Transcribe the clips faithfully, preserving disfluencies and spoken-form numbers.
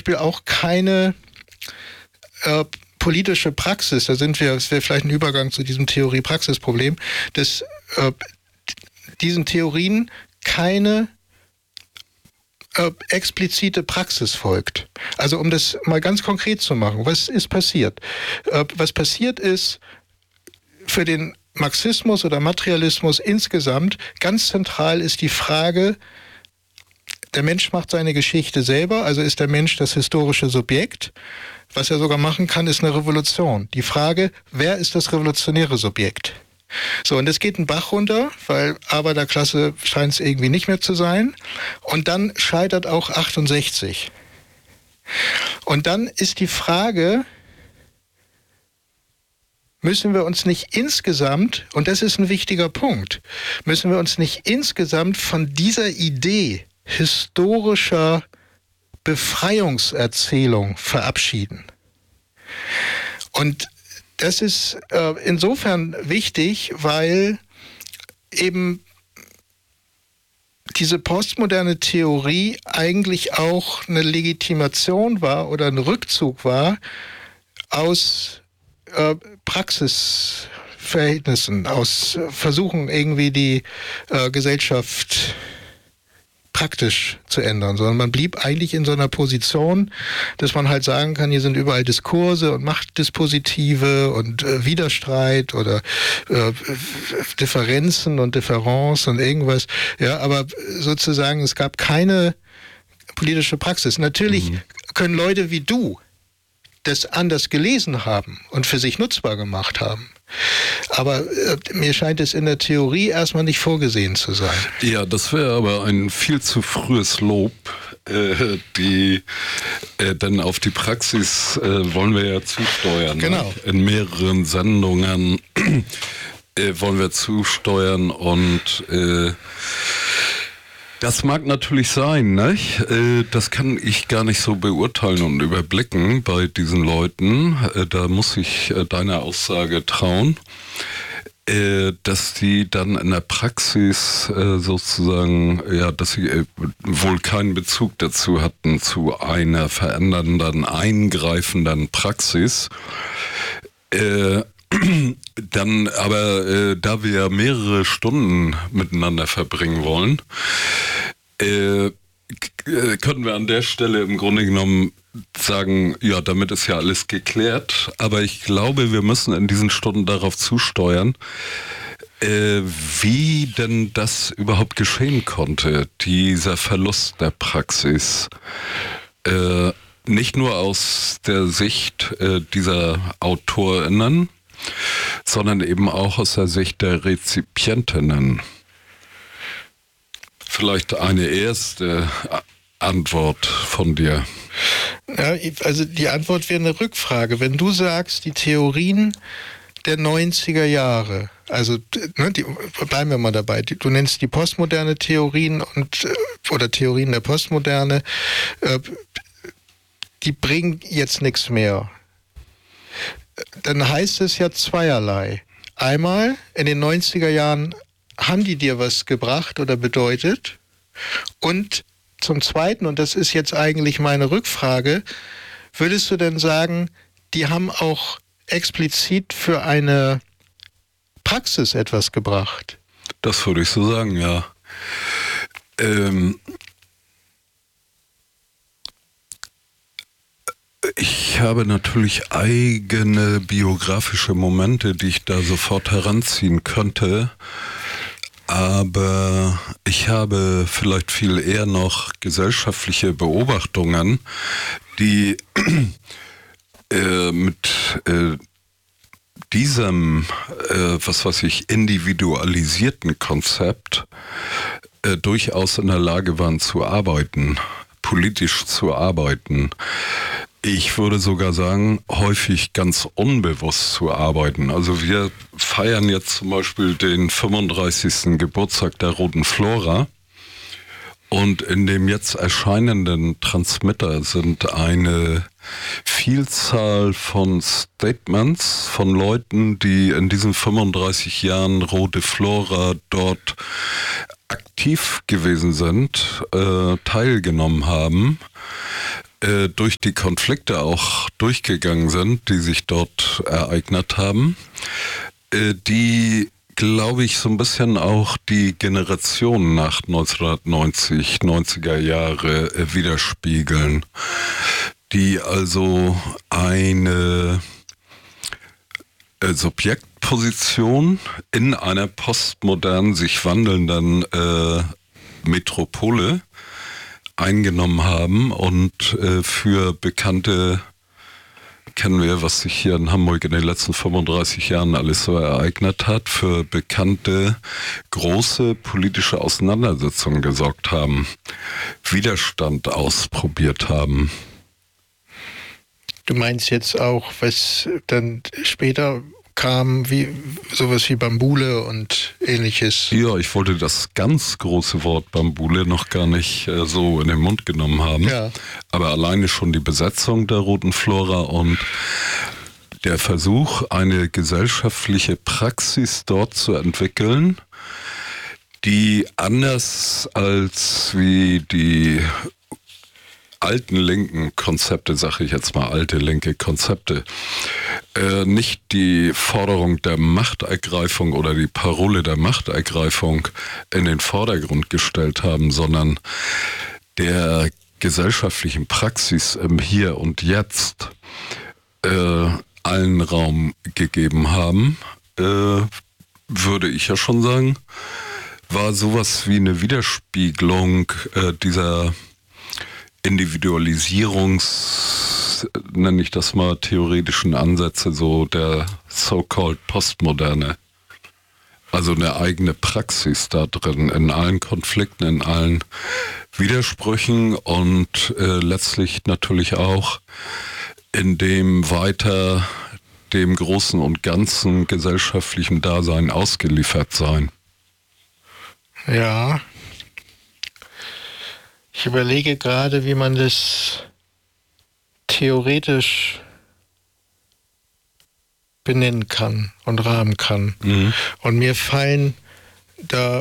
Beispiel auch keine äh, politische Praxis, da sind wir, das wäre vielleicht ein Übergang zu diesem Theorie-Praxis-Problem, dass äh, diesen Theorien keine äh, explizite Praxis folgt. Also um das mal ganz konkret zu machen, was ist passiert? Äh, was passiert ist, für den Marxismus oder Materialismus insgesamt ganz zentral ist die Frage, der Mensch macht seine Geschichte selber, also ist der Mensch das historische Subjekt. Was er sogar machen kann, ist eine Revolution. Die Frage, wer ist das revolutionäre Subjekt? So, und es geht einen Bach runter, weil Arbeiterklasse scheint es irgendwie nicht mehr zu sein. Und dann scheitert auch achtundsechzig. Und dann ist die Frage, müssen wir uns nicht insgesamt, und das ist ein wichtiger Punkt, müssen wir uns nicht insgesamt von dieser Idee historischer Befreiungserzählung verabschieden? Und das ist äh, insofern wichtig, weil eben diese postmoderne Theorie eigentlich auch eine Legitimation war oder ein Rückzug war aus äh, Praxisverhältnissen, aus äh, Versuchen irgendwie die äh, Gesellschaft praktisch zu ändern, sondern man blieb eigentlich in so einer Position, dass man halt sagen kann, hier sind überall Diskurse und Machtdispositive und äh, Widerstreit oder äh, Differenzen und Differenz und irgendwas. Ja, aber sozusagen, es gab keine politische Praxis. Natürlich mhm. können Leute wie du das anders gelesen haben und für sich nutzbar gemacht haben. Aber äh, mir scheint es in der Theorie erstmal nicht vorgesehen zu sein. Ja, das wäre aber ein viel zu frühes Lob. Äh, die, äh, denn auf die Praxis äh, wollen wir ja zusteuern. Genau. Ne? In mehreren Sendungen äh, wollen wir zusteuern und äh, das mag natürlich sein, nicht? Das kann ich gar nicht so beurteilen und überblicken bei diesen Leuten. Da muss ich deiner Aussage trauen, dass die dann in der Praxis sozusagen, ja, dass sie wohl keinen Bezug dazu hatten zu einer verändernden, eingreifenden Praxis. Dann aber, äh, da wir mehrere Stunden miteinander verbringen wollen, äh, können wir an der Stelle im Grunde genommen sagen, ja, damit ist ja alles geklärt, aber ich glaube, wir müssen in diesen Stunden darauf zusteuern, äh, wie denn das überhaupt geschehen konnte, dieser Verlust der Praxis. Äh, nicht nur aus der Sicht äh, dieser AutorInnen, sondern eben auch aus der Sicht der Rezipientinnen. Vielleicht eine erste Antwort von dir. Ja, also die Antwort wäre eine Rückfrage. Wenn du sagst, die Theorien der neunziger Jahre, also ne, die, bleiben wir mal dabei, die, du nennst die postmoderne Theorien und oder Theorien der Postmoderne, äh, die bringen jetzt nichts mehr. Dann heißt es ja zweierlei. Einmal, in den neunziger Jahren haben die dir was gebracht oder bedeutet. Und zum Zweiten, und das ist jetzt eigentlich meine Rückfrage, würdest du denn sagen, die haben auch explizit für eine Praxis etwas gebracht? Das würde ich so sagen, ja. Ähm... Ich habe natürlich eigene biografische Momente, die ich da sofort heranziehen könnte, aber ich habe vielleicht viel eher noch gesellschaftliche Beobachtungen, die äh, mit äh, diesem, äh, was weiß ich, individualisierten Konzept äh, durchaus in der Lage waren zu arbeiten, politisch zu arbeiten. Ich würde sogar sagen, häufig ganz unbewusst zu arbeiten. Also wir feiern jetzt zum Beispiel den fünfunddreißigsten Geburtstag der Roten Flora und in dem jetzt erscheinenden Transmitter sind eine Vielzahl von Statements von Leuten, die in diesen fünfunddreißig Jahren Rote Flora dort aktiv gewesen sind, äh, teilgenommen haben. äh, durch die Konflikte auch durchgegangen sind, die sich dort ereignet haben, äh, die, glaube ich, so ein bisschen auch die Generation nach neunzehnhundertneunzig, neunziger Jahre äh, widerspiegeln, die also eine äh, Subjektposition in einer postmodern sich wandelnden äh, Metropole eingenommen haben und äh, für bekannte, kennen wir, was sich hier in Hamburg in den letzten fünfunddreißig Jahren alles so ereignet hat, für bekannte große politische Auseinandersetzungen gesorgt haben, Widerstand ausprobiert haben. Du meinst jetzt auch, was dann später kam, wie sowas wie Bambule und ähnliches? Ja, ich wollte das ganz große Wort Bambule noch gar nicht äh, so in den Mund genommen haben. Ja. Aber alleine schon die Besetzung der Roten Flora und der Versuch, eine gesellschaftliche Praxis dort zu entwickeln, die anders als wie die alten linken Konzepte, sage ich jetzt mal, alte linke Konzepte, äh, nicht die Forderung der Machtergreifung oder die Parole der Machtergreifung in den Vordergrund gestellt haben, sondern der gesellschaftlichen Praxis im Hier und Jetzt äh, allen Raum gegeben haben, äh, würde ich ja schon sagen, war sowas wie eine Widerspiegelung äh, dieser Individualisierungs, nenne ich das mal, theoretischen Ansätze so der so-called Postmoderne. Also eine eigene Praxis da drin, in allen Konflikten, in allen Widersprüchen und äh, letztlich natürlich auch in dem weiter dem großen und ganzen gesellschaftlichen Dasein ausgeliefert sein. Ja. Ich überlege gerade, wie man das theoretisch benennen kann und rahmen kann. Mhm. Und mir fallen da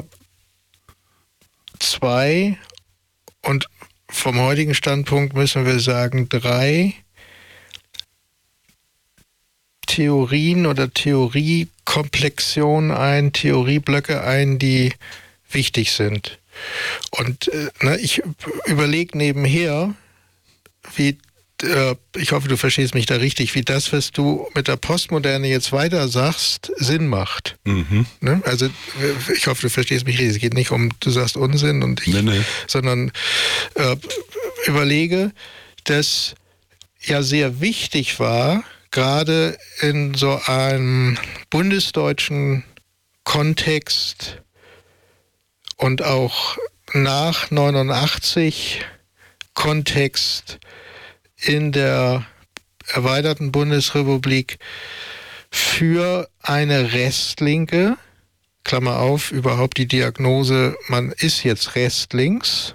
zwei und vom heutigen Standpunkt müssen wir sagen drei Theorien oder Theoriekomplexionen ein, Theorieblöcke ein, die wichtig sind. Und äh, ne, ich überlege nebenher, wie, äh, ich hoffe, du verstehst mich da richtig, wie das, was du mit der Postmoderne jetzt weiter sagst, Sinn macht. Mhm. Ne? Also ich hoffe, du verstehst mich richtig. Es geht nicht um, du sagst Unsinn und ich, nee, nee. sondern äh, überlege, dass ja sehr wichtig war, gerade in so einem bundesdeutschen Kontext, und auch nach neunundachtzig Kontext in der erweiterten Bundesrepublik für eine Restlinke, Klammer auf, überhaupt die Diagnose, man ist jetzt restlinks,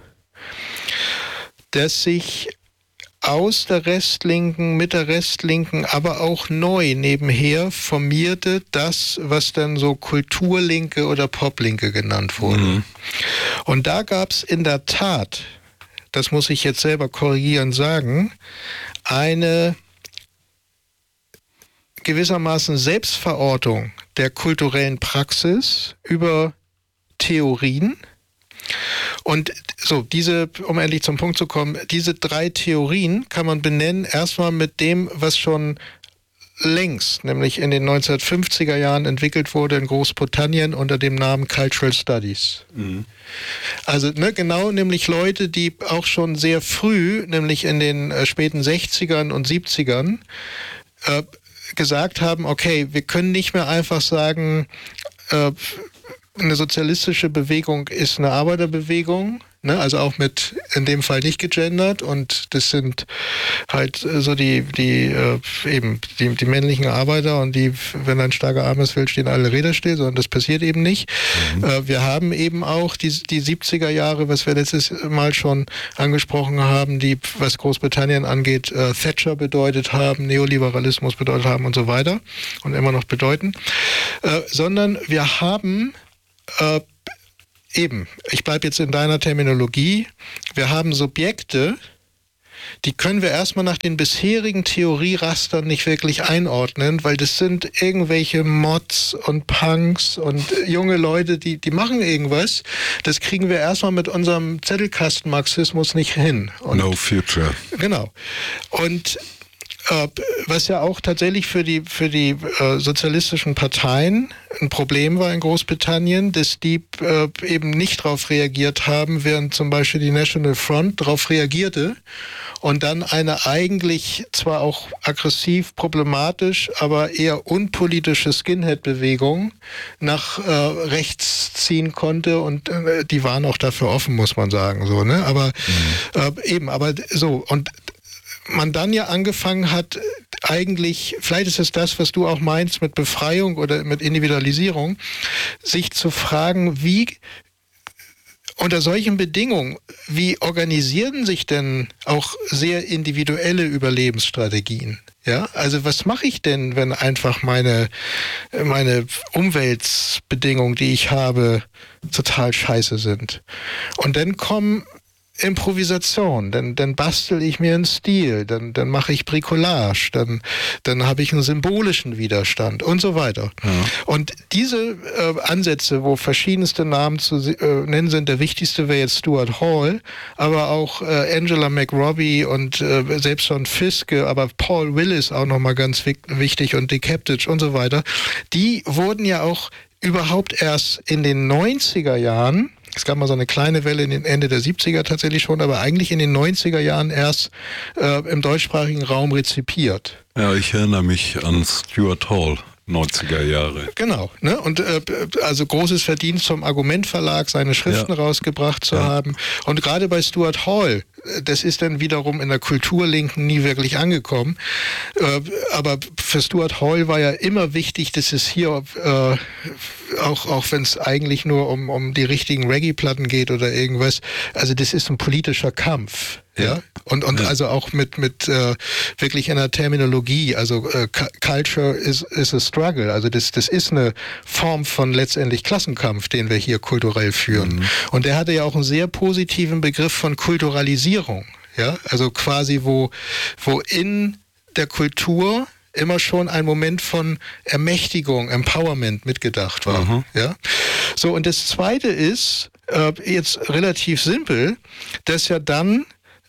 dass sich aus der Restlinken, mit der Restlinken, aber auch neu nebenher formierte das, was dann so Kulturlinke oder Poplinke genannt wurde. Mhm. Und da gab es in der Tat, das muss ich jetzt selber korrigieren sagen, eine gewissermaßen Selbstverortung der kulturellen Praxis über Theorien. Und so, diese, um endlich zum Punkt zu kommen, diese drei Theorien kann man benennen, erstmal mit dem, was schon längst, nämlich in den neunzehnhundertfünfziger Jahren entwickelt wurde in Großbritannien unter dem Namen Cultural Studies. Mhm. Also ne, genau, nämlich Leute, die auch schon sehr früh, nämlich in den äh, späten sechzigern und siebzigern, äh, gesagt haben, okay, wir können nicht mehr einfach sagen, äh, eine sozialistische Bewegung ist eine Arbeiterbewegung, ne? Also auch mit, in dem Fall nicht gegendert, und das sind halt so die, die äh, eben die, die männlichen Arbeiter, und die, wenn ein starker Arm ist, will, stehen alle Räder still, sondern das passiert eben nicht. Mhm. Äh, wir haben eben auch die, die siebziger Jahre, was wir letztes Mal schon angesprochen haben, die, was Großbritannien angeht, äh, Thatcher bedeutet haben, Neoliberalismus bedeutet haben und so weiter und immer noch bedeuten, äh, sondern wir haben Äh, eben, ich bleibe jetzt in deiner Terminologie, wir haben Subjekte, die können wir erstmal nach den bisherigen Theorierastern nicht wirklich einordnen, weil das sind irgendwelche Mods und Punks und junge Leute, die, die machen irgendwas. Das kriegen wir erstmal mit unserem Zettelkasten-Marxismus nicht hin. Und, no future. Genau. Und äh, was ja auch tatsächlich für die, für die äh, sozialistischen Parteien ein Problem war in Großbritannien, dass die äh, eben nicht darauf reagiert haben, während zum Beispiel die National Front darauf reagierte und dann eine eigentlich zwar auch aggressiv, problematisch, aber eher unpolitische Skinhead-Bewegung nach äh, rechts ziehen konnte und äh, die waren auch dafür offen, muss man sagen, so, ne? Aber mhm. äh, eben, aber so und man dann ja angefangen hat, eigentlich, vielleicht ist es das, was du auch meinst mit Befreiung oder mit Individualisierung, sich zu fragen, wie unter solchen Bedingungen, wie organisieren sich denn auch sehr individuelle Überlebensstrategien? Ja, also was mache ich denn, wenn einfach meine, meine Umweltbedingungen, die ich habe, total scheiße sind? Und dann kommen Improvisation, dann, dann bastel ich mir einen Stil, dann, dann mache ich Bricolage, dann, dann habe ich einen symbolischen Widerstand und so weiter. Ja. Und diese äh, Ansätze, wo verschiedenste Namen zu äh, nennen sind, der wichtigste wäre jetzt Stuart Hall, aber auch äh, Angela McRobbie und äh, selbst schon Fiske, aber Paul Willis auch nochmal ganz wichtig und Dick Heptich und so weiter, die wurden ja auch überhaupt erst in den neunziger Jahren, es gab mal so eine kleine Welle in den Ende der siebziger tatsächlich schon, aber eigentlich in den neunziger Jahren erst äh, im deutschsprachigen Raum rezipiert. Ja, ich erinnere mich an Stuart Hall. neunziger Jahre. Genau, ne? Und äh, also großes Verdienst vom Argumentverlag, seine Schriften ja. rausgebracht zu ja. haben. Und gerade bei Stuart Hall, das ist dann wiederum in der Kulturlinken nie wirklich angekommen. Äh, aber für Stuart Hall war ja immer wichtig, dass es hier, äh, auch, auch wenn es eigentlich nur um, um die richtigen Reggae-Platten geht oder irgendwas, also das ist ein politischer Kampf. Ja, und, und ja. also auch mit, mit äh, wirklich einer Terminologie, also äh, Culture is, is a struggle, also das, das ist eine Form von letztendlich Klassenkampf, den wir hier kulturell führen. Mhm. Und der hatte ja auch einen sehr positiven Begriff von Kulturalisierung, ja, also quasi wo, wo in der Kultur immer schon ein Moment von Ermächtigung, Empowerment mitgedacht war. Mhm. Ja? So, und das Zweite ist, äh, jetzt relativ simpel, dass ja dann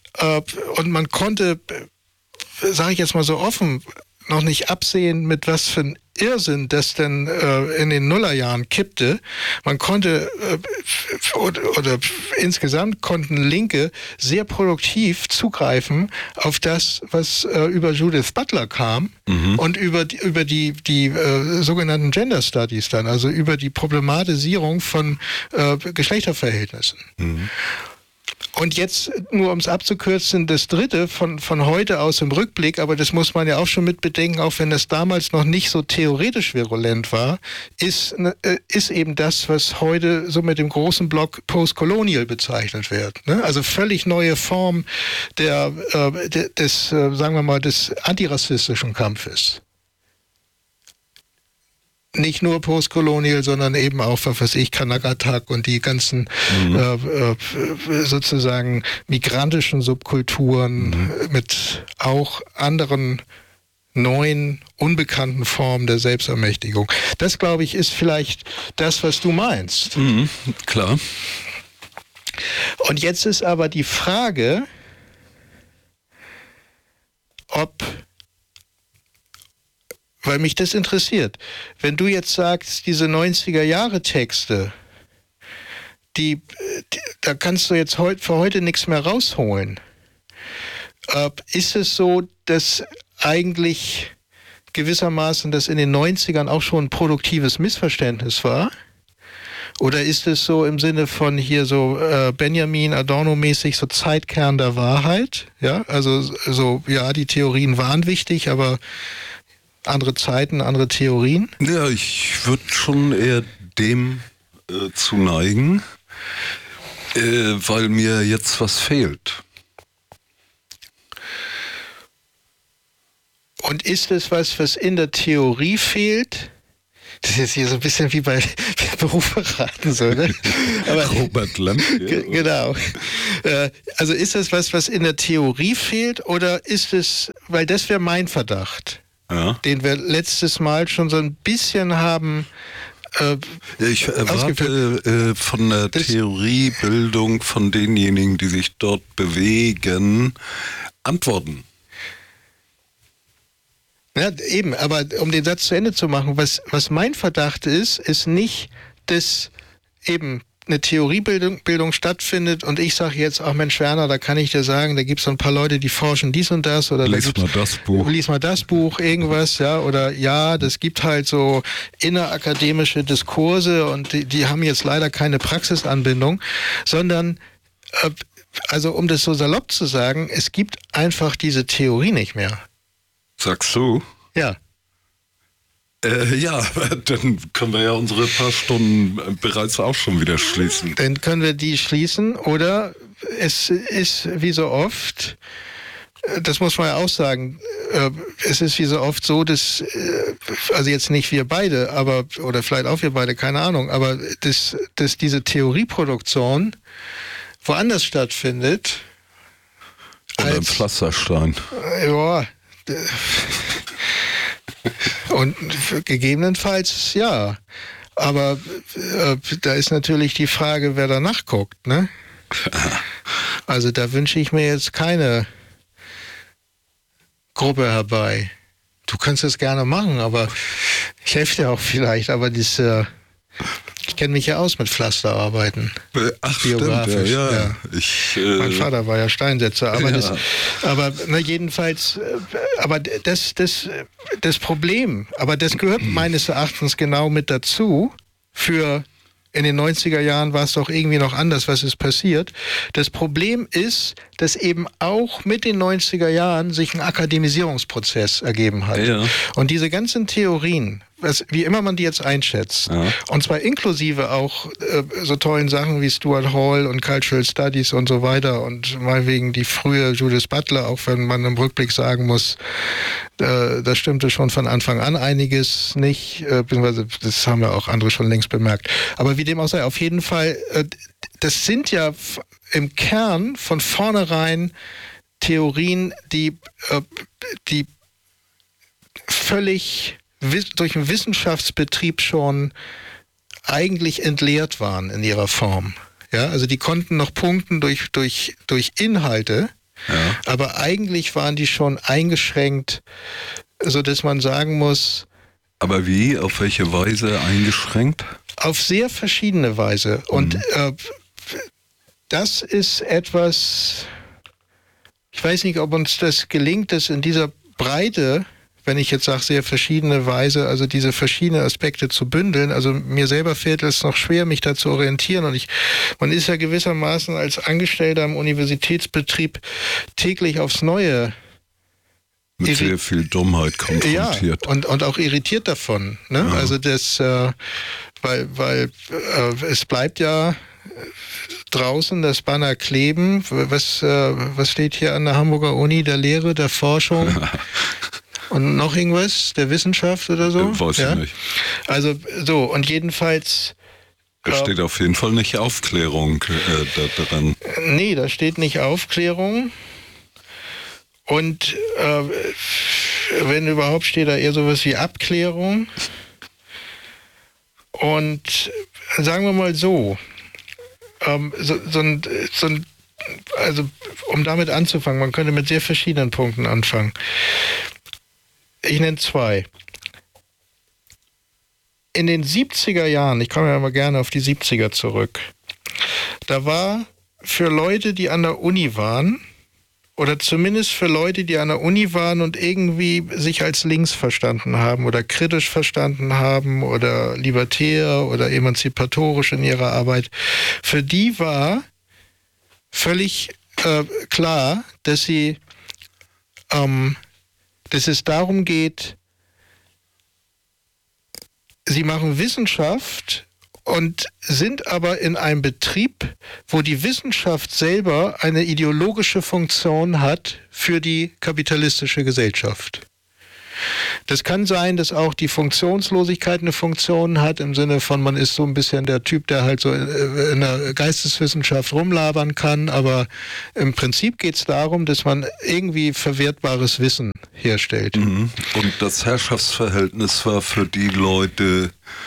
und man konnte, sage ich jetzt mal so offen, noch nicht absehen, mit was für ein Irrsinn das denn äh, in den Nullerjahren kippte. Man konnte, äh, oder, oder insgesamt konnten Linke sehr produktiv zugreifen auf das, was äh, über Judith Butler kam mhm. und über die, über die, die äh, sogenannten Gender Studies dann, also über die Problematisierung von äh, Geschlechterverhältnissen. Mhm. Und jetzt, nur um es abzukürzen, das Dritte von, von heute aus im Rückblick, aber das muss man ja auch schon mit bedenken, auch wenn das damals noch nicht so theoretisch virulent war, ist, äh, ist eben das, was heute so mit dem großen Block Postcolonial bezeichnet wird. Ne? Also völlig neue Form der, äh, des, äh, sagen wir mal, des antirassistischen Kampfes. Nicht nur Postcolonial, sondern eben auch, was weiß ich, Kanagatak und die ganzen mhm. äh, äh, sozusagen migrantischen Subkulturen mhm. mit auch anderen neuen, unbekannten Formen der Selbstermächtigung. Das, glaube ich, ist vielleicht das, was du meinst. Mhm, klar. Und jetzt ist aber die Frage, ob... Weil mich das interessiert. Wenn du jetzt sagst, diese neunziger-Jahre-Texte, die, die, da kannst du jetzt heut, für heute nichts mehr rausholen. Äh, ist es so, dass eigentlich gewissermaßen das in den neunzigern auch schon ein produktives Missverständnis war? Oder ist es so im Sinne von hier so äh, Benjamin Adorno-mäßig so Zeitkern der Wahrheit? Ja, also so, ja, die Theorien waren wichtig, aber andere Zeiten, andere Theorien? Ja, ich würde schon eher dem äh, zu neigen, äh, weil mir jetzt was fehlt. Und ist es was, was in der Theorie fehlt, Das ist jetzt hier so ein bisschen wie bei Berufsberaten, so, ne? Aber, Robert Lemke. G- genau. Äh, also ist das was, was in der Theorie fehlt, oder ist es, weil das wäre mein Verdacht, Ja. den wir letztes Mal schon so ein bisschen haben. Äh, Ich erwarte äh, von der Das- Theoriebildung von denjenigen, die sich dort bewegen, Antworten. Ja, eben, aber um den Satz zu Ende zu machen, was, was mein Verdacht ist, ist nicht, dass eben eine Theoriebildung Bildung stattfindet und ich sage jetzt, ach Mensch Werner, da kann ich dir sagen, da gibt es so ein paar Leute, die forschen dies und das, oder da Lies gibt's- mal das Buch. Lies mal das Buch, irgendwas, ja, oder ja, das gibt halt so innerakademische Diskurse und die, die haben jetzt leider keine Praxisanbindung, sondern äh, also um das so salopp zu sagen, es gibt einfach diese Theorie nicht mehr. Sagst du? Ja. Äh, ja, dann können wir ja unsere paar Stunden bereits auch schon wieder schließen. Dann können wir die schließen, oder es ist wie so oft, äh, das muss man ja auch sagen, äh, es ist wie so oft so, dass, äh, also jetzt nicht wir beide, aber, oder vielleicht auch wir beide, keine Ahnung, aber dass, dass diese Theorieproduktion woanders stattfindet. Oder im als- Pflasterstein. äh, Ja. äh, Und gegebenenfalls ja. Aber äh, da ist natürlich die Frage, wer danach guckt, ne? Also da wünsche ich mir jetzt keine Gruppe herbei. Du kannst es gerne machen, aber ich helfe dir auch vielleicht, aber das, äh, ich kenne mich ja aus mit Pflasterarbeiten. Ach, stimmt, ja, Biografisch, ja. ja. Ich, äh, Mein Vater war ja Steinsetzer, aber Ja. das, aber na, jedenfalls, äh, aber das, das, das Problem, aber das gehört meines Erachtens genau mit dazu. Für in den neunziger Jahren war es doch irgendwie noch anders, was ist passiert. Das Problem ist, dass eben auch mit den neunziger Jahren sich ein Akademisierungsprozess ergeben hat. Ja. Und diese ganzen Theorien, was, wie immer man die jetzt einschätzt, Ja. und zwar inklusive auch äh, so tollen Sachen wie Stuart Hall und Cultural Studies und so weiter und mal wegen die frühe Judith Butler, auch wenn man im Rückblick sagen muss, äh, da stimmte schon von Anfang an einiges nicht, äh, beziehungsweise das haben ja auch andere schon längst bemerkt. Aber wie dem auch sei, auf jeden Fall, äh, das sind ja f- im Kern von vornherein Theorien, die, äh, die völlig wis- durch den Wissenschaftsbetrieb schon eigentlich entleert waren in ihrer Form. Ja, also die konnten noch punkten durch, durch, durch Inhalte, Ja. aber eigentlich waren die schon eingeschränkt, sodass man sagen muss, aber wie, auf welche Weise eingeschränkt? auf sehr verschiedene Weise. Und äh, das ist etwas, ich weiß nicht, ob uns das gelingt, das in dieser Breite, wenn ich jetzt sage, sehr verschiedene Weise, also diese verschiedenen Aspekte zu bündeln. Also mir selber fällt es noch schwer, mich da zu orientieren. Und ich, man ist ja gewissermaßen als Angestellter im Universitätsbetrieb täglich aufs Neue Mit Irri- sehr viel Dummheit konfrontiert. ja, und, und auch irritiert davon. Ne? Ja. Also das, äh, weil, weil äh, es bleibt ja draußen das Banner kleben. Was, äh, was steht hier an der Hamburger Uni? Der Lehre, der Forschung und noch irgendwas? Der Wissenschaft oder so? Äh, weiß ich ja? nicht. Also so, und jedenfalls, Da steht auf jeden Fall nicht Aufklärung äh, da dran. nee, da steht nicht Aufklärung. Und äh, wenn überhaupt, steht da eher sowas wie Abklärung. Und sagen wir mal so, ähm, so, so, ein, so ein, also um damit anzufangen, man könnte mit sehr verschiedenen Punkten anfangen. Ich nenne zwei. In den siebziger Jahren, ich komme ja immer gerne auf die siebziger zurück, da war für Leute, die an der Uni waren, oder zumindest für Leute, die an der Uni waren und irgendwie sich als links verstanden haben oder kritisch verstanden haben oder libertär oder emanzipatorisch in ihrer Arbeit, für die war völlig äh, klar, dass sie, ähm, dass es darum geht, sie machen Wissenschaft und sind aber in einem Betrieb, wo die Wissenschaft selber eine ideologische Funktion hat für die kapitalistische Gesellschaft. Das kann sein, dass auch die Funktionslosigkeit eine Funktion hat, im Sinne von, man ist so ein bisschen der Typ, der halt so in der Geisteswissenschaft rumlabern kann, aber im Prinzip geht es darum, dass man irgendwie verwertbares Wissen herstellt. Mhm. Und das Herrschaftsverhältnis war für die Leute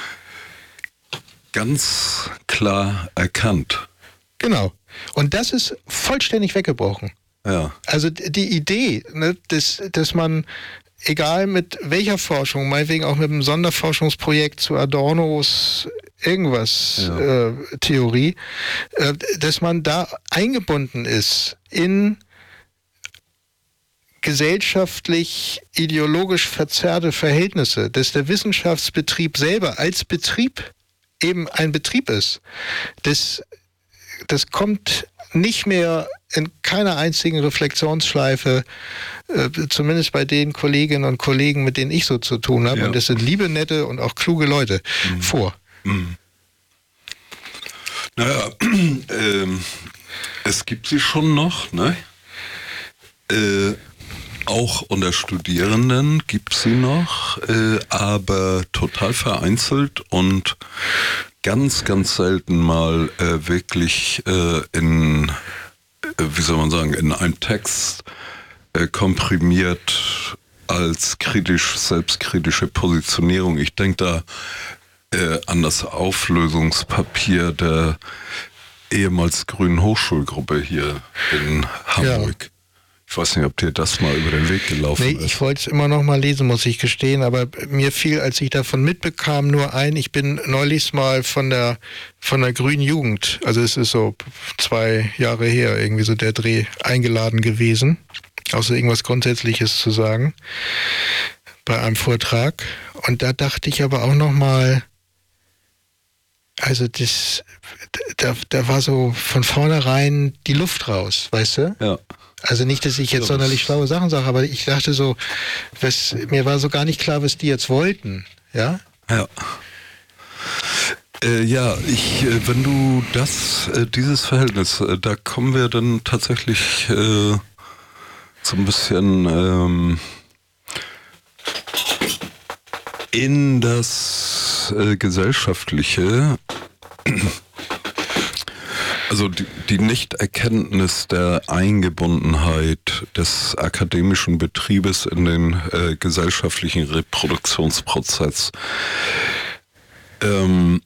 ganz klar erkannt. Genau. Und das ist vollständig weggebrochen. Ja. Also die Idee, ne, dass, dass man, egal mit welcher Forschung, meinetwegen auch mit einem Sonderforschungsprojekt zu Adornos irgendwas ja. äh, Theorie, äh, dass man da eingebunden ist in gesellschaftlich, ideologisch verzerrte Verhältnisse, dass der Wissenschaftsbetrieb selber als Betrieb eben ein Betrieb ist. Das, das kommt nicht mehr in keiner einzigen Reflexionsschleife, äh, zumindest bei den Kolleginnen und Kollegen, mit denen ich so zu tun habe, ja. und das sind liebe, nette und auch kluge Leute, mhm. vor. Mhm. Naja, ähm, es gibt sie schon noch, ne? Äh, auch unter Studierenden gibt es sie noch, äh, aber total vereinzelt und ganz, ganz selten mal äh, wirklich äh, in, äh, wie soll man sagen, in einen Text äh, komprimiert als kritisch, selbstkritische Positionierung. Ich denke da äh, an das Auflösungspapier der ehemals Grünen Hochschulgruppe hier in Hamburg. Ja. Ich weiß nicht, ob dir das mal über den Weg gelaufen nee, ist. Ich wollte es immer noch mal lesen, muss ich gestehen, aber mir fiel, als ich davon mitbekam, nur ein, ich bin neulich mal von der von der Grünen Jugend, also es ist so zwei Jahre her, irgendwie so der Dreh, eingeladen gewesen, außer irgendwas Grundsätzliches zu sagen, bei einem Vortrag. Und da dachte ich aber auch noch mal, also das, da, da war so von vornherein die Luft raus, weißt du? Ja. Also nicht, dass ich jetzt ja, sonderlich schlaue Sachen sage, aber ich dachte so, was, mir war so gar nicht klar, was die jetzt wollten, ja? Ja. Äh, ja, ich, äh, wenn du das, äh, dieses Verhältnis, äh, da kommen wir dann tatsächlich äh, so ein bisschen ähm, in das äh, Gesellschaftliche. Also die, die Nichterkenntnis der Eingebundenheit des akademischen Betriebes in den äh, gesellschaftlichen Reproduktionsprozess. Ähm,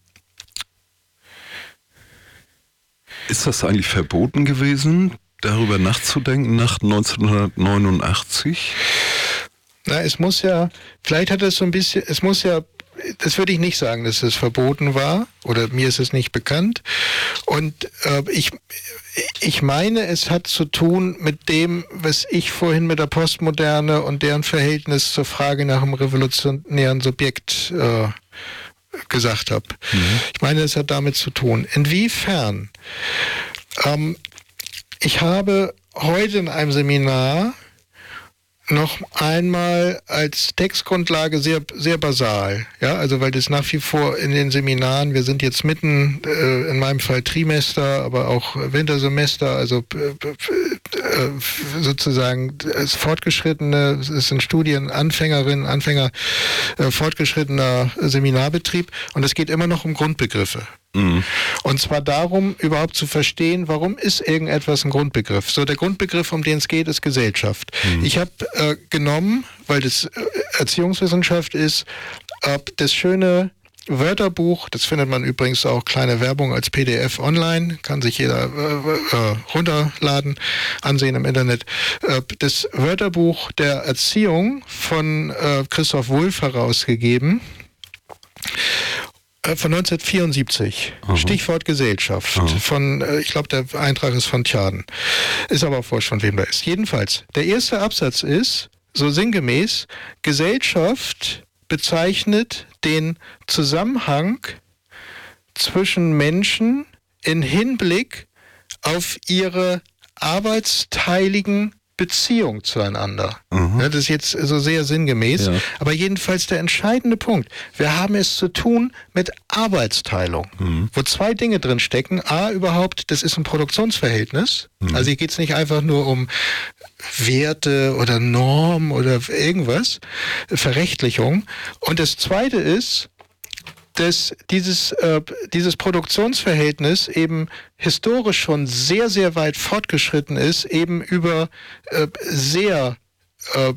ist das eigentlich verboten gewesen, darüber nachzudenken nach neunzehnhundertneunundachtzig? Na, es muss ja, vielleicht hat es so ein bisschen, es muss ja, das würde ich nicht sagen, dass es verboten war, oder mir ist es nicht bekannt. Und äh, ich, ich meine, es hat zu tun mit dem, was ich vorhin mit der Postmoderne und deren Verhältnis zur Frage nach dem revolutionären Subjekt äh, gesagt habe. Mhm. Ich meine, es hat damit zu tun. Inwiefern? Ähm, ich habe heute in einem Seminar noch einmal als Textgrundlage sehr sehr basal, ja, also weil das nach wie vor in den Seminaren, wir sind jetzt mitten, äh, in meinem Fall Trimester, aber auch Wintersemester, also äh, sozusagen als Fortgeschrittene, es sind Studienanfängerinnen, Anfänger, äh, fortgeschrittener Seminarbetrieb, und es geht immer noch um Grundbegriffe. Mhm. Und zwar darum, überhaupt zu verstehen, warum ist irgendetwas ein Grundbegriff. So, der Grundbegriff, um den es geht, ist Gesellschaft. Mhm. Ich habe äh, genommen, weil das äh, Erziehungswissenschaft ist, äh, das schöne Wörterbuch, das findet man übrigens auch, kleine Werbung, als P D F online, kann sich jeder äh, äh, runterladen, ansehen im Internet. Äh, das Wörterbuch der Erziehung von äh, Christoph Wulff herausgegeben. Von neunzehnhundertvierundsiebzig. Aha. Stichwort Gesellschaft. Aha. Von, ich glaube, der Eintrag ist von Tjaden. Ist aber auch wurscht, von wem da ist. Jedenfalls, der erste Absatz ist, so sinngemäß, Gesellschaft bezeichnet den Zusammenhang zwischen Menschen in Hinblick auf ihre arbeitsteiligen Beziehung zueinander. Mhm. Ja, das ist jetzt so sehr sinngemäß, Ja. aber jedenfalls der entscheidende Punkt. Wir haben es zu tun mit Arbeitsteilung, mhm. wo zwei Dinge drin stecken. A, überhaupt, das ist ein Produktionsverhältnis. Mhm. Also hier geht es nicht einfach nur um Werte oder Norm oder irgendwas, Verrechtlichung. Und das Zweite ist, dass dieses, äh, dieses Produktionsverhältnis eben historisch schon sehr, sehr weit fortgeschritten ist, eben über äh, sehr, äh,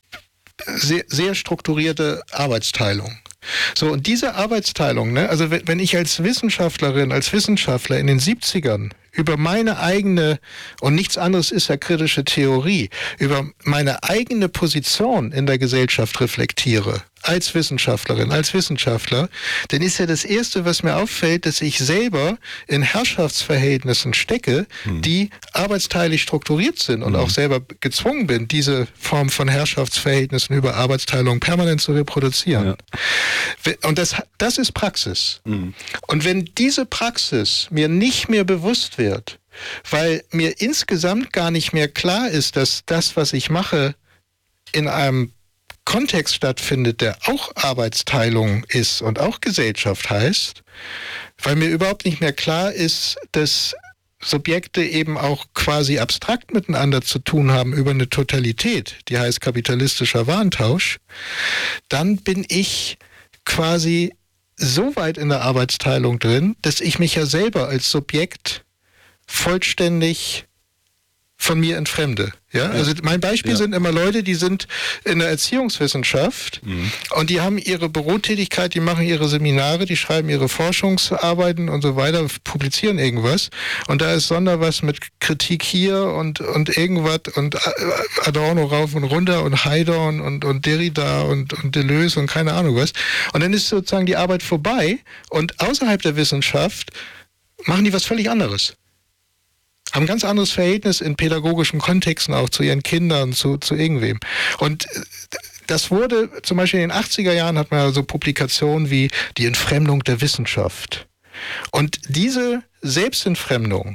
sehr, sehr strukturierte Arbeitsteilung. So, und diese Arbeitsteilung, ne, also wenn ich als Wissenschaftlerin, als Wissenschaftler in den siebzigern über meine eigene, und nichts anderes ist ja kritische Theorie, über meine eigene Position in der Gesellschaft reflektiere, als Wissenschaftlerin, als Wissenschaftler, dann ist ja das Erste, was mir auffällt, dass ich selber in Herrschaftsverhältnissen stecke, hm. die arbeitsteilig strukturiert sind und hm. auch selber gezwungen bin, diese Form von Herrschaftsverhältnissen über Arbeitsteilung permanent zu reproduzieren. Ja. Und das, das ist Praxis. Hm. Und wenn diese Praxis mir nicht mehr bewusst wird, weil mir insgesamt gar nicht mehr klar ist, dass das, was ich mache, in einem Kontext stattfindet, der auch Arbeitsteilung ist und auch Gesellschaft heißt, weil mir überhaupt nicht mehr klar ist, dass Subjekte eben auch quasi abstrakt miteinander zu tun haben über eine Totalität, die heißt kapitalistischer Warentausch, dann bin ich quasi so weit in der Arbeitsteilung drin, dass ich mich ja selber als Subjekt vollständig von mir entfremde. Ja? Ja. Also mein Beispiel ja. sind immer Leute, die sind in der Erziehungswissenschaft mhm. und die haben ihre Bürotätigkeit, die machen ihre Seminare, die schreiben ihre Forschungsarbeiten und so weiter, publizieren irgendwas und da ist sonder was mit Kritik hier und, und irgendwas und Adorno rauf und runter und Heidorn und, und Derrida und, und Deleuze und keine Ahnung was. Und dann ist sozusagen die Arbeit vorbei und außerhalb der Wissenschaft machen die was völlig anderes. Haben ein ganz anderes Verhältnis in pädagogischen Kontexten auch zu ihren Kindern, zu, zu irgendwem. Und das wurde, zum Beispiel in den achtziger Jahren hat man ja so Publikationen wie die Entfremdung der Wissenschaft. Und diese Selbstentfremdung,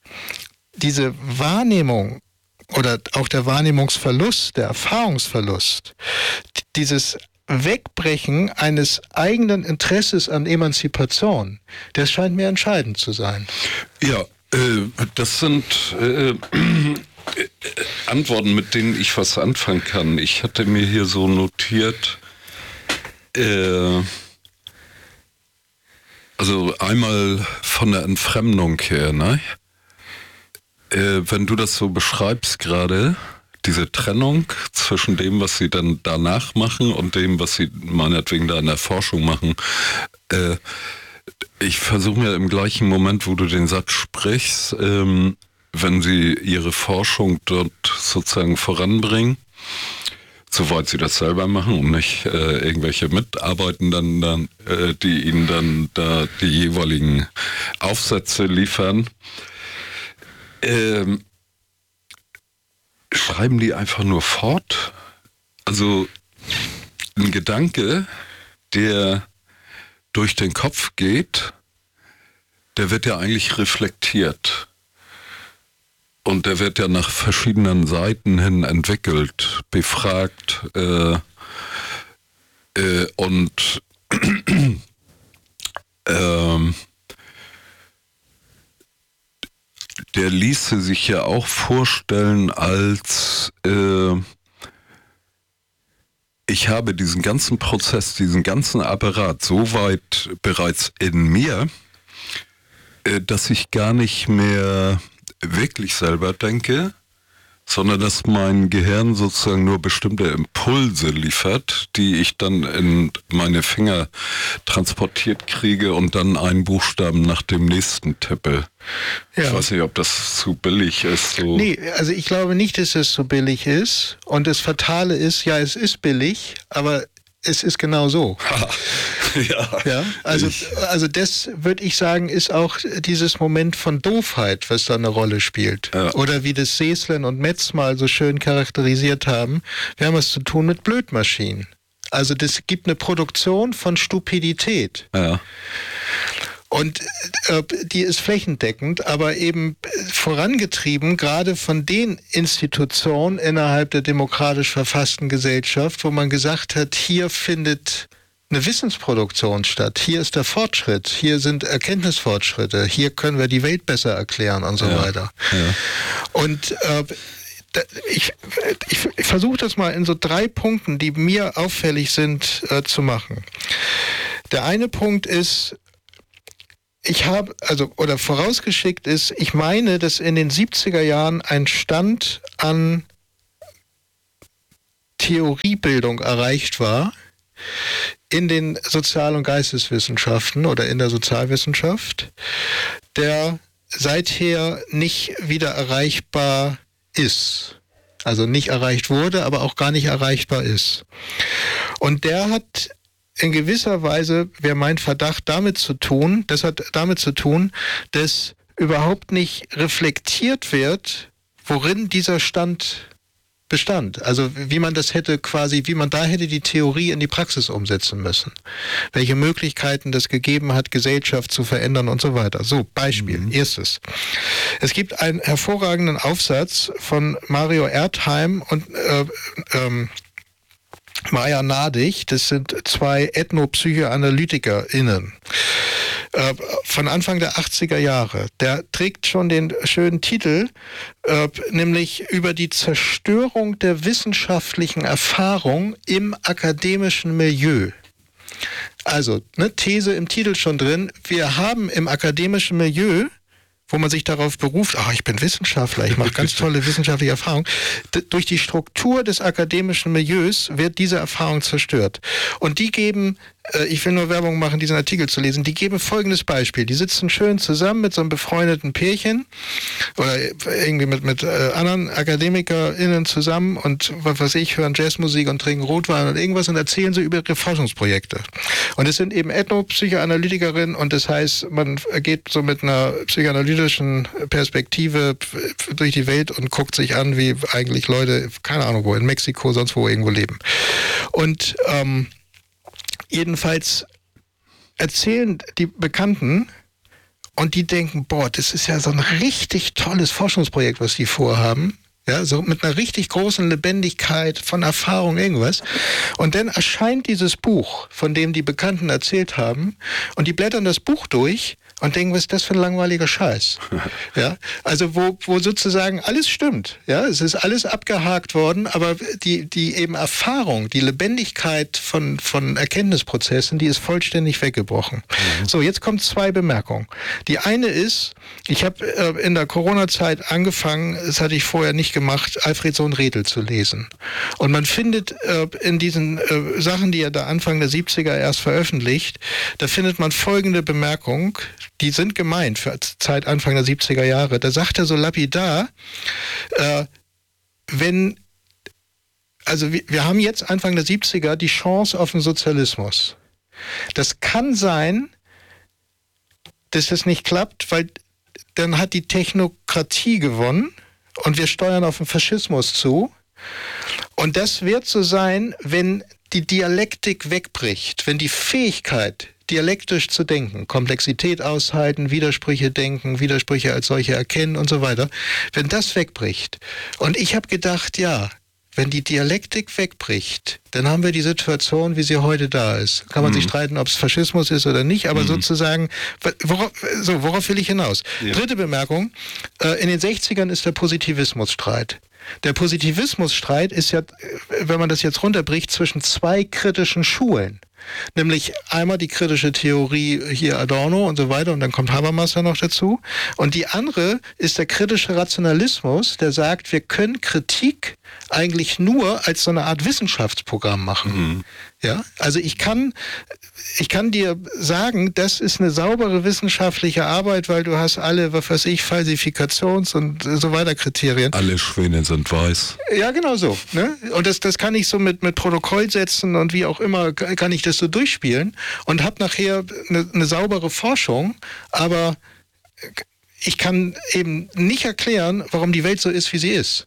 diese Wahrnehmung oder auch der Wahrnehmungsverlust, der Erfahrungsverlust, dieses Wegbrechen eines eigenen Interesses an Emanzipation, das scheint mir entscheidend zu sein. Ja, das sind äh, Antworten, mit denen ich was anfangen kann. Ich hatte mir hier so notiert, äh, also einmal von der Entfremdung her, ne? Äh, wenn du das so beschreibst gerade, diese Trennung zwischen dem, was sie dann danach machen und dem, was sie meinetwegen da in der Forschung machen, äh, ich versuche mir im gleichen Moment, wo du den Satz sprichst, ähm, wenn sie ihre Forschung dort sozusagen voranbringen, soweit sie das selber machen und nicht äh, irgendwelche Mitarbeitenden, dann, äh, die ihnen dann da die jeweiligen Aufsätze liefern, ähm, schreiben die einfach nur fort. Also ein Gedanke, der durch den Kopf geht, der wird ja eigentlich reflektiert. Und der wird ja nach verschiedenen Seiten hin entwickelt, befragt äh, äh, und äh, der ließe sich ja auch vorstellen als äh, ich habe diesen ganzen Prozess, diesen ganzen Apparat so weit bereits in mir, dass ich gar nicht mehr wirklich selber denke, sondern dass mein Gehirn sozusagen nur bestimmte Impulse liefert, die ich dann in meine Finger transportiert kriege und dann einen Buchstaben nach dem nächsten tippe. Ja. Ich weiß nicht, ob das zu billig ist. So. Nee, also ich glaube nicht, dass es so billig ist. Und das Fatale ist, ja, es ist billig, aber es ist genau so. ja. ja also, also das, würde ich sagen, ist auch dieses Moment von Doofheit, was da eine Rolle spielt. Ja. Oder wie das Seeslen und Metz mal so schön charakterisiert haben, wir haben es zu tun mit Blödmaschinen. Also das gibt eine Produktion von Stupidität. Ja. Und äh, die ist flächendeckend, aber eben vorangetrieben gerade von den Institutionen innerhalb der demokratisch verfassten Gesellschaft, wo man gesagt hat, hier findet eine Wissensproduktion statt, hier ist der Fortschritt, hier sind Erkenntnisfortschritte, hier können wir die Welt besser erklären und so ja, weiter. Ja. Und äh, ich, ich, ich versuche das mal in so drei Punkten, die mir auffällig sind, äh, zu machen. Der eine Punkt ist, ich habe, also, oder vorausgeschickt ist, ich meine, dass in den siebziger Jahren ein Stand an Theoriebildung erreicht war, in den Sozial- und Geisteswissenschaften oder in der Sozialwissenschaft, der seither nicht wieder erreichbar ist. Also nicht erreicht wurde, aber auch gar nicht erreichbar ist. Und der hat in gewisser Weise, wäre mein Verdacht, damit zu tun, das hat damit zu tun, dass überhaupt nicht reflektiert wird, worin dieser Stand bestand. Also wie man das hätte quasi, wie man da hätte die Theorie in die Praxis umsetzen müssen. Welche Möglichkeiten das gegeben hat, Gesellschaft zu verändern und so weiter. So, Beispiel. Mhm. Erstes. Es gibt einen hervorragenden Aufsatz von Mario Erdheim und äh, ähm, Maja Nadig, das sind zwei EthnopsychoanalytikerInnen äh, von Anfang der achtziger Jahre. Der trägt schon den schönen Titel, äh, nämlich über die Zerstörung der wissenschaftlichen Erfahrung im akademischen Milieu. Also, ne, These im Titel schon drin, wir haben im akademischen Milieu, wo man sich darauf beruft, ach, ich bin Wissenschaftler, ich mache ganz tolle wissenschaftliche Erfahrungen. D- durch die Struktur des akademischen Milieus wird diese Erfahrung zerstört. Und die geben, äh, ich will nur Werbung machen, diesen Artikel zu lesen, die geben folgendes Beispiel. Die sitzen schön zusammen mit so einem befreundeten Pärchen oder irgendwie mit, mit äh, anderen AkademikerInnen zusammen und was weiß ich, hören Jazzmusik und trinken Rotwein und irgendwas und erzählen sie über ihre Forschungsprojekte. Und es sind eben Ethnopsychoanalytikerinnen und das heißt, man geht so mit einer psychoanalytischen Perspektive durch die Welt und guckt sich an, wie eigentlich Leute, keine Ahnung wo, in Mexiko, sonst wo irgendwo leben. Und ähm, jedenfalls erzählen die Bekannten und die denken, boah, das ist ja so ein richtig tolles Forschungsprojekt, was die vorhaben. Ja, so mit einer richtig großen Lebendigkeit von Erfahrung, irgendwas. Und dann erscheint dieses Buch, von dem die Bekannten erzählt haben, und die blättern das Buch durch und denken, was ist das für ein langweiliger Scheiß? Ja, also wo, wo sozusagen alles stimmt. Ja, es ist alles abgehakt worden, aber die, die eben Erfahrung, die Lebendigkeit von, von Erkenntnisprozessen, die ist vollständig weggebrochen. Mhm. So, jetzt kommen zwei Bemerkungen. Die eine ist, ich habe äh, in der Corona-Zeit angefangen, das hatte ich vorher nicht gemacht, Alfred Sohn Redl zu lesen. Und man findet äh, in diesen äh, Sachen, die er da Anfang der siebziger erst veröffentlicht, da findet man folgende Bemerkung, die sind gemeint für Zeit Anfang der siebziger Jahre. Da sagt er so lapidar, äh, wenn, also wir, wir haben jetzt Anfang der siebziger die Chance auf den Sozialismus. Das kann sein, dass das nicht klappt, weil dann hat die Technokratie gewonnen und wir steuern auf den Faschismus zu. Und das wird so sein, wenn die Dialektik wegbricht, wenn die Fähigkeit, dialektisch zu denken, Komplexität aushalten, Widersprüche denken, Widersprüche als solche erkennen und so weiter, wenn das wegbricht. Und ich habe gedacht, ja, wenn die Dialektik wegbricht, dann haben wir die Situation, wie sie heute da ist. Kann man mhm. sich streiten, ob es Faschismus ist oder nicht, aber mhm. sozusagen, worauf, so, worauf will ich hinaus? Ja. Dritte Bemerkung, äh, in den sechzigern ist der Positivismusstreit. Der Positivismusstreit ist ja, wenn man das jetzt runterbricht, zwischen zwei kritischen Schulen. Nämlich einmal die kritische Theorie hier Adorno und so weiter und dann kommt Habermas ja noch dazu. Und die andere ist der kritische Rationalismus, der sagt, wir können Kritik eigentlich nur als so eine Art Wissenschaftsprogramm machen. Mhm. Ja, also ich kann, ich kann dir sagen, das ist eine saubere wissenschaftliche Arbeit, weil du hast alle, was weiß ich, Falsifikations- und so weiter Kriterien. Alle Schwäne sind weiß. Ja, genau so. Ne? Und das, das kann ich so mit, mit Protokollsätzen und wie auch immer, kann ich das so durchspielen und habe nachher eine, eine saubere Forschung, aber ich kann eben nicht erklären, warum die Welt so ist, wie sie ist.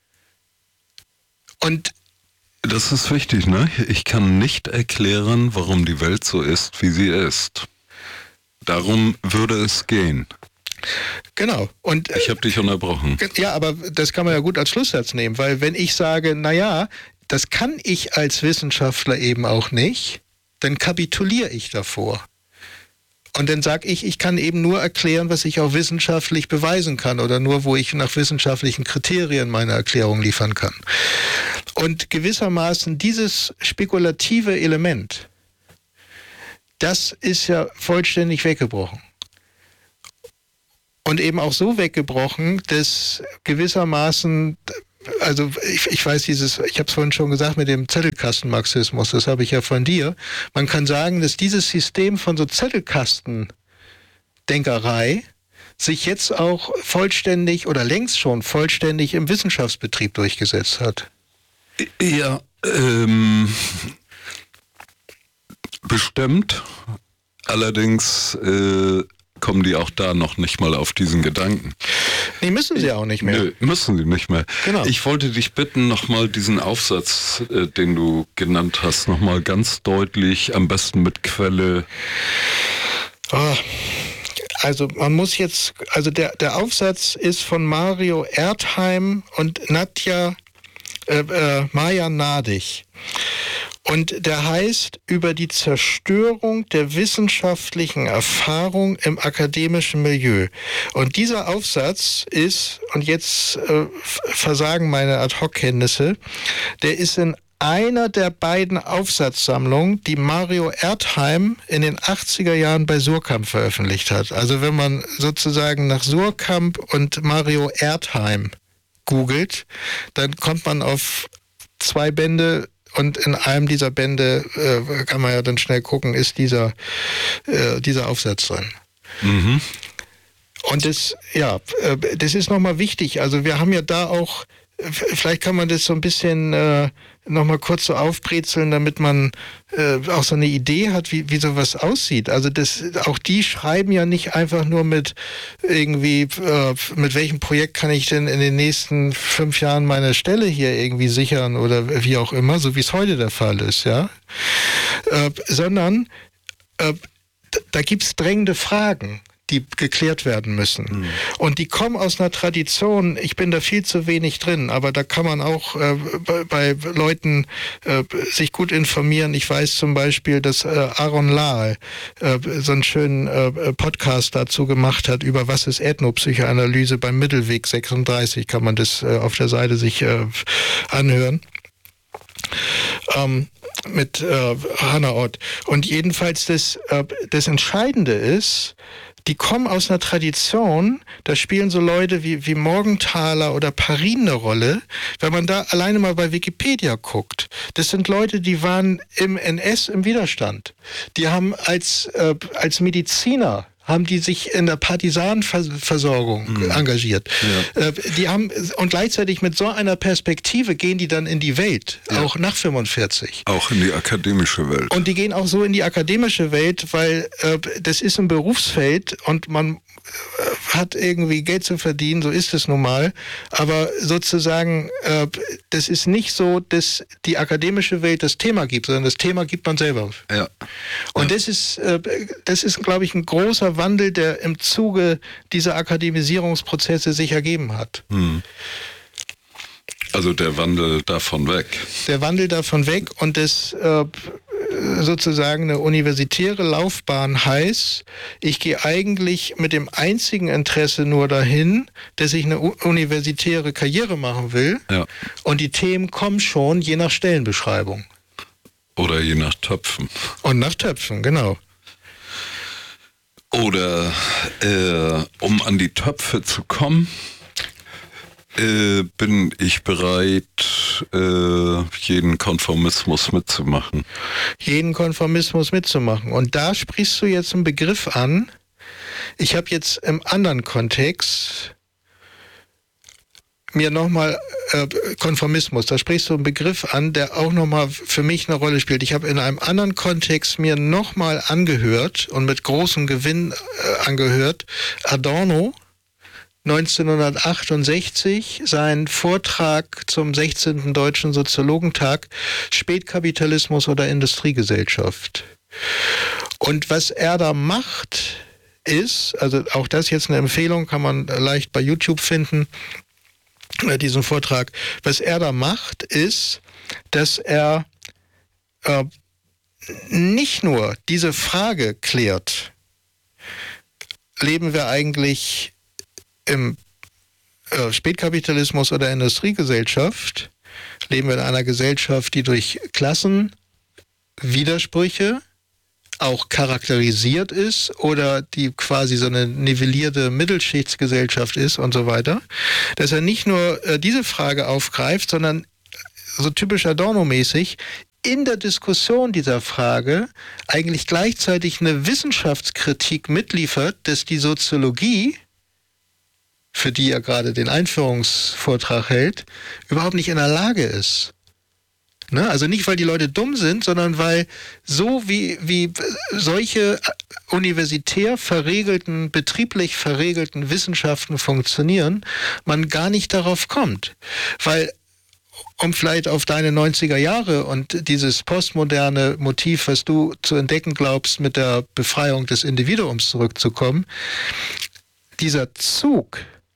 Und das ist wichtig, ne? Ich kann nicht erklären, warum die Welt so ist, wie sie ist. Darum würde es gehen. Genau. Und, ich habe dich unterbrochen. Ja, aber das kann man ja gut als Schlusssatz nehmen, weil wenn ich sage, naja, das kann ich als Wissenschaftler eben auch nicht, dann kapituliere ich davor. Und dann sage ich, ich kann eben nur erklären, was ich auch wissenschaftlich beweisen kann oder nur, wo ich nach wissenschaftlichen Kriterien meine Erklärung liefern kann. Und gewissermaßen dieses spekulative Element, das ist ja vollständig weggebrochen. Und eben auch so weggebrochen, dass gewissermaßen, also ich, ich weiß dieses, ich habe es vorhin schon gesagt mit dem Zettelkastenmarxismus, das habe ich ja von dir. Man kann sagen, dass dieses System von so Zettelkastendenkerei sich jetzt auch vollständig oder längst schon vollständig im Wissenschaftsbetrieb durchgesetzt hat. Ja, ähm, bestimmt. Allerdings äh, kommen die auch da noch nicht mal auf diesen Gedanken. Nee, müssen sie auch nicht mehr. Nö, müssen sie nicht mehr. Genau. Ich wollte dich bitten, nochmal diesen Aufsatz, äh, den du genannt hast, nochmal ganz deutlich, am besten mit Quelle. Oh, also man muss jetzt, also der, der Aufsatz ist von Mario Erdheim und Nadja äh, äh, Maja Nadig. Und der heißt über die Zerstörung der wissenschaftlichen Erfahrung im akademischen Milieu. Und dieser Aufsatz ist, und jetzt äh, versagen meine Ad-Hoc-Kenntnisse, der ist in einer der beiden Aufsatzsammlungen, die Mario Erdheim in den achtziger Jahren bei Suhrkamp veröffentlicht hat. Also wenn man sozusagen nach Suhrkamp und Mario Erdheim googelt, dann kommt man auf zwei Bände. Und in einem dieser Bände äh, kann man ja dann schnell gucken, ist dieser, äh, dieser Aufsatz drin. Mhm. Und das, ja, äh, das ist nochmal wichtig. Also wir haben ja da auch, vielleicht kann man das so ein bisschen äh, nochmal kurz so aufbrezeln, damit man äh, auch so eine Idee hat, wie, wie sowas aussieht. Also das, auch die schreiben ja nicht einfach nur mit irgendwie, äh, mit welchem Projekt kann ich denn in den nächsten fünf Jahren meine Stelle hier irgendwie sichern oder wie auch immer, so wie es heute der Fall ist, ja. Äh, sondern äh, da gibt es drängende Fragen, die geklärt werden müssen. Mhm. Und die kommen aus einer Tradition, ich bin da viel zu wenig drin, aber da kann man auch äh, bei, bei Leuten äh, sich gut informieren. Ich weiß zum Beispiel, dass äh, Aaron Lahl äh, so einen schönen äh, Podcast dazu gemacht hat, über was ist Ethnopsychoanalyse beim Mittelweg sechsunddreißig, kann man das äh, auf der Seite sich äh, anhören. Ähm, mit äh, Hannah Ott. Und jedenfalls das, äh, das Entscheidende ist, die kommen aus einer Tradition, da spielen so Leute wie, wie Morgenthaler oder Parin eine Rolle. Wenn man da alleine mal bei Wikipedia guckt, das sind Leute, die waren im N S im Widerstand. Die haben als, äh, als Mediziner haben die sich in der Partisanenversorgung mhm. engagiert. Ja. Äh, die haben, und gleichzeitig mit so einer Perspektive gehen die dann in die Welt, ja. auch nach fünfundvierzig. Auch in die akademische Welt. Und die gehen auch so in die akademische Welt, weil äh, das ist ein Berufsfeld und man äh, hat irgendwie Geld zu verdienen, so ist es nun mal. Aber sozusagen, äh, das ist nicht so, dass die akademische Welt das Thema gibt, sondern das Thema gibt man selber. Ja. Und ja. das ist, äh, das ist, glaube ich, ein großer Wandel, der im Zuge dieser Akademisierungsprozesse sich ergeben hat. Hm. Also der Wandel davon weg. Der Wandel davon weg und das äh, sozusagen eine universitäre Laufbahn heißt, ich gehe eigentlich mit dem einzigen Interesse nur dahin, dass ich eine universitäre Karriere machen will ja. und die Themen kommen schon je nach Stellenbeschreibung. Oder je nach Töpfen. Und nach Töpfen, genau. Oder äh, um an die Töpfe zu kommen, äh, bin ich bereit, äh, jeden Konformismus mitzumachen. Jeden Konformismus mitzumachen. Und da sprichst du jetzt einen Begriff an. Ich habe jetzt im anderen Kontext mir nochmal äh, Konformismus, da sprichst du einen Begriff an, der auch nochmal für mich eine Rolle spielt. Ich habe in einem anderen Kontext mir nochmal angehört und mit großem Gewinn äh, angehört, Adorno, neunzehnhundertachtundsechzig, seinen Vortrag zum sechzehnten Deutschen Soziologentag, Spätkapitalismus oder Industriegesellschaft. Und was er da macht, ist, also auch das jetzt eine Empfehlung, kann man leicht bei YouTube finden, äh, diesen Vortrag. Was er da macht, ist, dass er äh, nicht nur diese Frage klärt, leben wir eigentlich im äh, Spätkapitalismus oder Industriegesellschaft, leben wir in einer Gesellschaft, die durch Klassenwidersprüche auch charakterisiert ist oder die quasi so eine nivellierte Mittelschichtsgesellschaft ist und so weiter, dass er nicht nur äh, diese Frage aufgreift, sondern so typisch Adorno-mäßig in der Diskussion dieser Frage eigentlich gleichzeitig eine Wissenschaftskritik mitliefert, dass die Soziologie, für die er gerade den Einführungsvortrag hält, überhaupt nicht in der Lage ist. Ne? Also nicht, weil die Leute dumm sind, sondern weil so wie, wie solche universitär verregelten, betrieblich verregelten Wissenschaften funktionieren, man gar nicht darauf kommt. Weil, um vielleicht auf deine neunziger Jahre und dieses postmoderne Motiv, was du zu entdecken glaubst, mit der Befreiung des Individuums zurückzukommen, dieser Zug,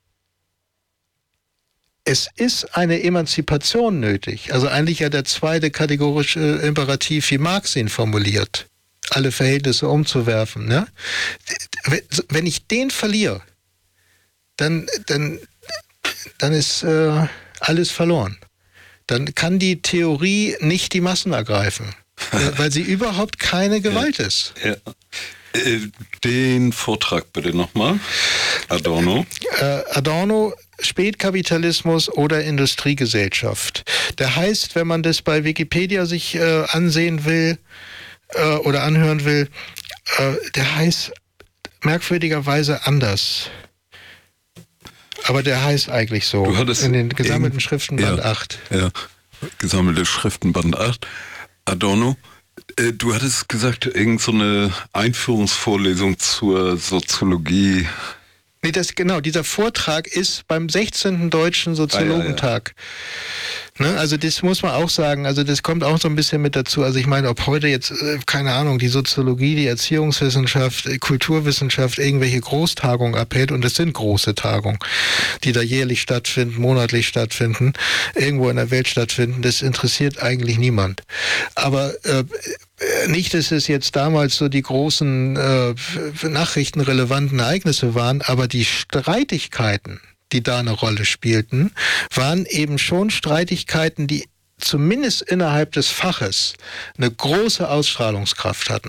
es ist eine Emanzipation nötig. Also eigentlich ja der zweite kategorische Imperativ, wie Marx ihn formuliert. Alle Verhältnisse umzuwerfen. Ne? Wenn ich den verliere, dann, dann, dann ist äh, alles verloren. Dann kann die Theorie nicht die Massen ergreifen, weil sie überhaupt keine Gewalt ja. ist. Ja. Den Vortrag bitte nochmal. Adorno. Äh, Adorno, Spätkapitalismus oder Industriegesellschaft. Der heißt, wenn man das bei Wikipedia sich äh, ansehen will äh, oder anhören will, äh, der heißt merkwürdigerweise anders. Aber der heißt eigentlich so. Du hattest in den gesammelten in, Schriften Band ja, acht. Ja, gesammelte Schriften Band acht. Adorno. Du hattest gesagt, irgend so eine Einführungsvorlesung zur Soziologie. Nee, das, genau, dieser Vortrag ist beim sechzehnten Deutschen Soziologentag. Ah, ja, ja. Ne, also das muss man auch sagen, also das kommt auch so ein bisschen mit dazu. Also ich meine, ob heute jetzt, keine Ahnung, die Soziologie, die Erziehungswissenschaft, Kulturwissenschaft irgendwelche Großtagungen abhält, und es sind große Tagungen, die da jährlich stattfinden, monatlich stattfinden, irgendwo in der Welt stattfinden, das interessiert eigentlich niemand. Aber äh, nicht, dass es jetzt damals so die großen äh, nachrichtenrelevanten Ereignisse waren, aber die Streitigkeiten, die da eine Rolle spielten, waren eben schon Streitigkeiten, die zumindest innerhalb des Faches eine große Ausstrahlungskraft hatten.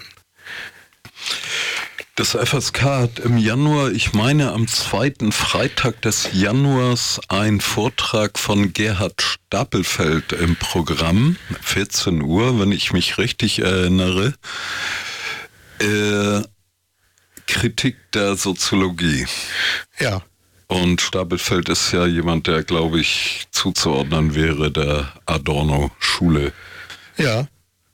Das F S K hat im Januar, ich meine am zweiten Freitag des Januars, einen Vortrag von Gerhard Stapelfeld im Programm, vierzehn Uhr, wenn ich mich richtig erinnere, äh, Kritik der Soziologie. Ja. Und Stapelfeld ist ja jemand, der, glaube ich, zuzuordnen wäre der Adorno-Schule. Ja.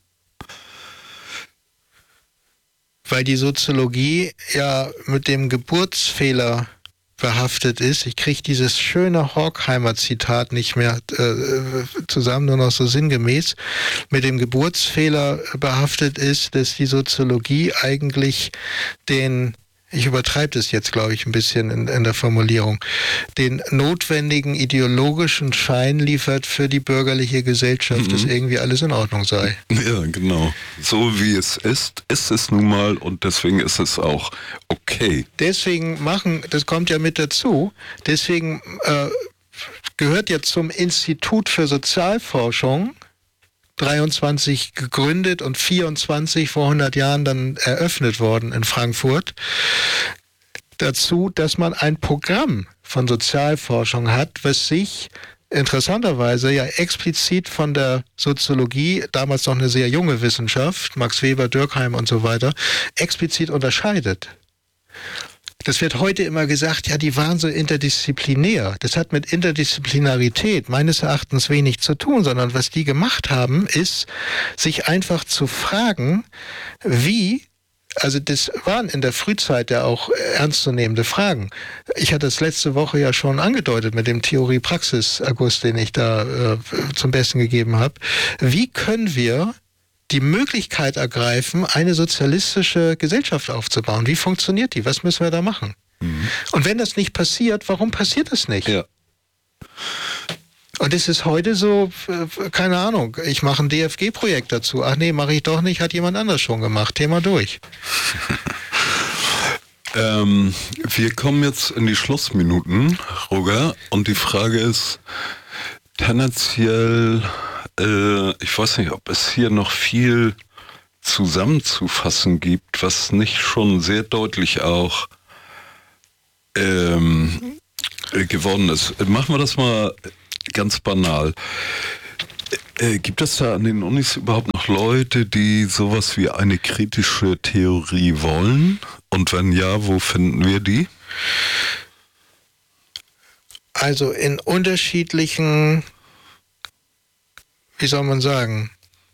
Weil die Soziologie ja mit dem Geburtsfehler behaftet ist. Ich kriege dieses schöne Horkheimer-Zitat nicht mehr äh, zusammen, nur noch so sinngemäß. Mit dem Geburtsfehler behaftet ist, dass die Soziologie eigentlich den, ich übertreibe das jetzt, glaube ich, ein bisschen in, in der Formulierung, den notwendigen ideologischen Schein liefert für die bürgerliche Gesellschaft, mhm. dass irgendwie alles in Ordnung sei. Ja, genau. So wie es ist, ist es nun mal, und deswegen ist es auch okay. Deswegen machen, das kommt ja mit dazu, deswegen äh, gehört ja zum Institut für Sozialforschung, dreiundzwanzig gegründet und vierundzwanzig vor hundert Jahren dann eröffnet worden in Frankfurt, dazu, dass man ein Programm von Sozialforschung hat, was sich interessanterweise ja explizit von der Soziologie, damals noch eine sehr junge Wissenschaft, Max Weber, Durkheim und so weiter, explizit unterscheidet. Das wird heute immer gesagt, ja, die waren so interdisziplinär. Das hat mit Interdisziplinarität meines Erachtens wenig zu tun, sondern was die gemacht haben, ist, sich einfach zu fragen, wie, also das waren in der Frühzeit ja auch ernstzunehmende Fragen. Ich hatte es letzte Woche ja schon angedeutet mit dem Theorie-Praxis-August, den ich da äh, zum Besten gegeben habe. Wie können wir die Möglichkeit ergreifen, eine sozialistische Gesellschaft aufzubauen. Wie funktioniert die? Was müssen wir da machen? Mhm. Und wenn das nicht passiert, warum passiert das nicht? Ja. Und es ist heute so, keine Ahnung, ich mache ein D F G-Projekt dazu. Ach nee, mache ich doch nicht, hat jemand anders schon gemacht. Thema durch. ähm, wir kommen jetzt in die Schlussminuten, Roger, und die Frage ist tendenziell, äh, ich weiß nicht, ob es hier noch viel zusammenzufassen gibt, was nicht schon sehr deutlich auch ähm, geworden ist. Machen wir das mal ganz banal. Äh, gibt es da an den Unis überhaupt noch Leute, die sowas wie eine kritische Theorie wollen? Und wenn ja, wo finden wir die? Also in unterschiedlichen, wie soll man sagen,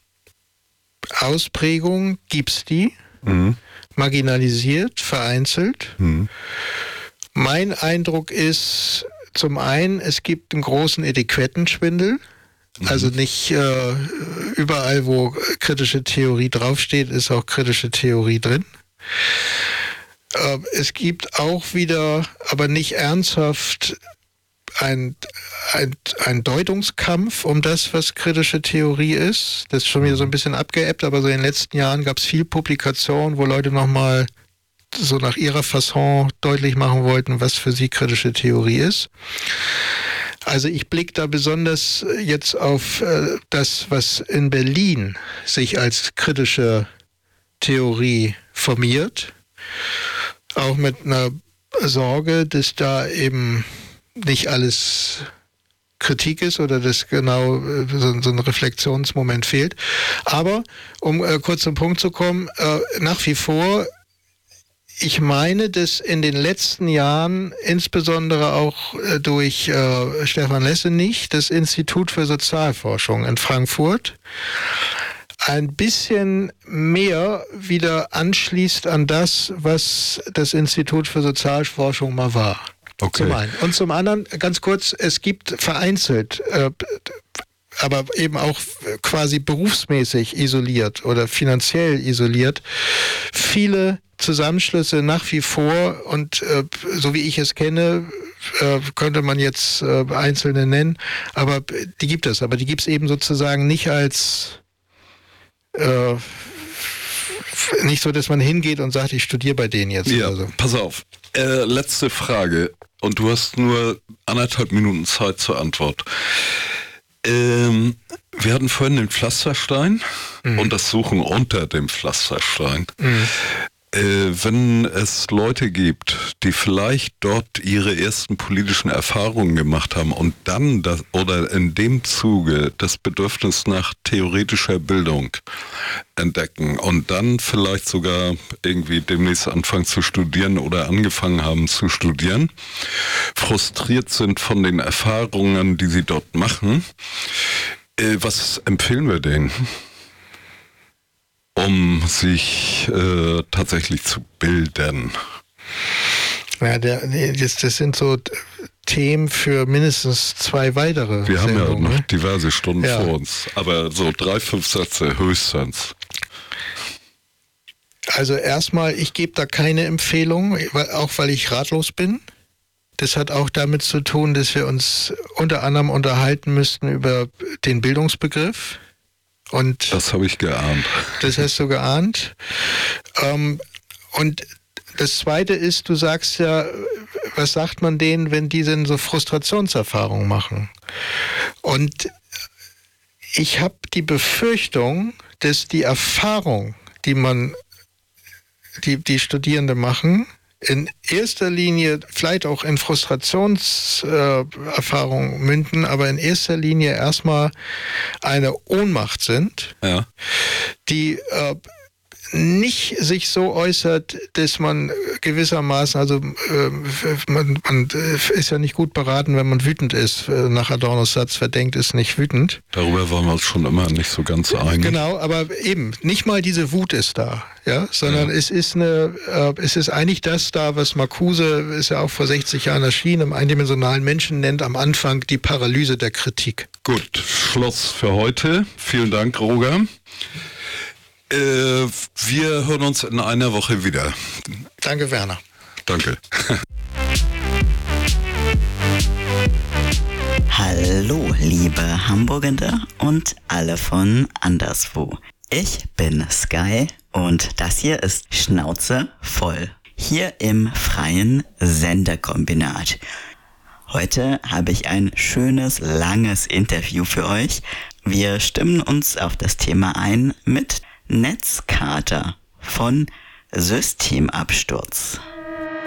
Ausprägungen gibt's die, mhm. marginalisiert, vereinzelt. Mhm. Mein Eindruck ist, zum einen, es gibt einen großen Etikettenschwindel. Mhm. Also nicht äh, überall, wo kritische Theorie draufsteht, ist auch kritische Theorie drin. Äh, es gibt auch wieder, aber nicht ernsthaft, ein, ein, ein Deutungskampf um das, was kritische Theorie ist. Das ist schon wieder so ein bisschen abgeebbt, aber so in den letzten Jahren gab es viel Publikationen, wo Leute nochmal so nach ihrer Fasson deutlich machen wollten, was für sie kritische Theorie ist. Also ich blicke da besonders jetzt auf äh, das, was in Berlin sich als kritische Theorie formiert. Auch mit einer Sorge, dass da eben nicht alles Kritik ist oder dass genau äh, so, so ein Reflexionsmoment fehlt. Aber um äh, kurz zum Punkt zu kommen, äh, nach wie vor, ich meine, dass in den letzten Jahren, insbesondere auch äh, durch äh, Stefan Lessenich, das Institut für Sozialforschung in Frankfurt, ein bisschen mehr wieder anschließt an das, was das Institut für Sozialforschung mal war. Okay. Zum einen. Und zum anderen, ganz kurz, es gibt vereinzelt, äh, aber eben auch quasi berufsmäßig isoliert oder finanziell isoliert, viele Zusammenschlüsse nach wie vor, und äh, so wie ich es kenne, äh, könnte man jetzt äh, einzelne nennen, aber die gibt es. Aber die gibt es eben sozusagen nicht als äh, nicht so, dass man hingeht und sagt, ich studiere bei denen jetzt. Ja, oder so. Pass auf. Äh, letzte Frage. Und du hast nur anderthalb Minuten Zeit zur Antwort. Ähm, wir hatten vorhin den Pflasterstein mhm. und das Suchen unter dem Pflasterstein. Mhm. Äh, wenn es Leute gibt, die vielleicht dort ihre ersten politischen Erfahrungen gemacht haben und dann das, oder in dem Zuge das Bedürfnis nach theoretischer Bildung entdecken und dann vielleicht sogar irgendwie demnächst anfangen zu studieren oder angefangen haben zu studieren, frustriert sind von den Erfahrungen, die sie dort machen, äh, was empfehlen wir denen, um sich äh, tatsächlich zu bilden? Ja, der, das, das sind so Themen für mindestens zwei weitere Wir haben Sendungen, ja noch ne? diverse Stunden ja. vor uns, aber so drei, fünf Sätze höchstens. Also erstmal, ich gebe da keine Empfehlung, auch weil ich ratlos bin. Das hat auch damit zu tun, dass wir uns unter anderem unterhalten müssten über den Bildungsbegriff. Und das habe ich geahnt. Das hast du geahnt. Ähm, und das Zweite ist, du sagst ja, was sagt man denen, wenn die denn so Frustrationserfahrungen machen? Und ich habe die Befürchtung, dass die Erfahrung, die man, die, die Studierende machen, in erster Linie vielleicht auch in Frustrationserfahrungen äh, münden, aber in erster Linie erstmal eine Ohnmacht sind, ja. die äh, nicht sich so äußert, dass man gewissermaßen, also äh, man, man ist ja nicht gut beraten, wenn man wütend ist. Nach Adornos Satz, verdänkt ist nicht wütend. Darüber waren wir uns schon immer nicht so ganz einig. Genau, aber eben, nicht mal diese Wut ist da, ja, sondern ja. es ist eine, äh, es ist eigentlich das da, was Marcuse, ist ja auch vor sechzig Jahren erschienen, im eindimensionalen Menschen nennt am Anfang die Paralyse der Kritik. Gut, Schluss für heute. Vielen Dank, Roger. Äh, wir hören uns in einer Woche wieder. Danke, Werner. Danke. Hallo, liebe Hamburgende und alle von anderswo. Ich bin Sky und das hier ist Schnauze voll. Hier im freien Senderkombinat. Heute habe ich ein schönes, langes Interview für euch. Wir stimmen uns auf das Thema ein mit Netzkater von Systemabsturz.